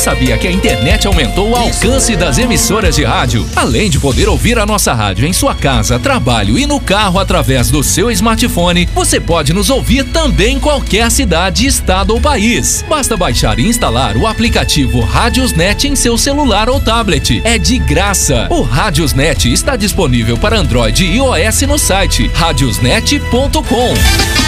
sabia que a internet aumentou o alcance das emissoras de rádio? Além de poder ouvir a nossa rádio em sua casa, trabalho e no carro através do seu smartphone, você pode nos ouvir também em qualquer cidade, estado ou país. Basta baixar e instalar o aplicativo Radiosnet em seu celular ou tablet. É de graça. O Radiosnet está disponível para Android e iOS no site radiosnet.com.